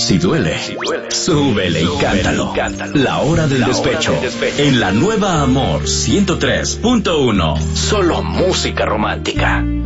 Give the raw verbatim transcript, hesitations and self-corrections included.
Si duele, súbele y cántalo. La hora del despecho. En la nueva Amor ciento tres punto uno. Solo música romántica.